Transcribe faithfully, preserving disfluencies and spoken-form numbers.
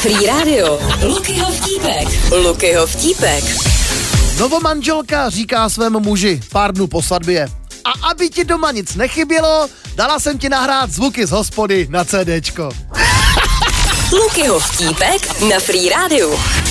Free Radio. Lukyho vtípek. Lukyho vtípek. Novomanželka říká svému muži pár dnů po svatbě: a aby ti doma nic nechybělo, dala jsem ti nahrát zvuky z hospody na CDčko. Lukyho vtípek na Free Radio.